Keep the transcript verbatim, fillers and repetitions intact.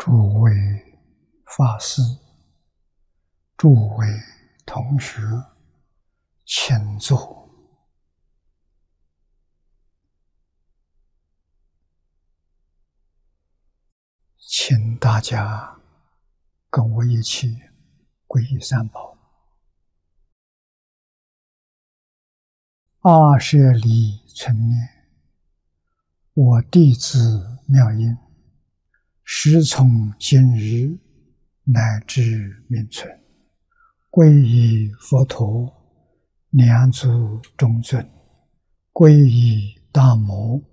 诸位法师、诸位同学，请坐。请大家跟我一起皈依三宝。二舍利存念，我弟子妙音，时从今日乃至命存，皈依佛陀，两足中尊，皈依大摩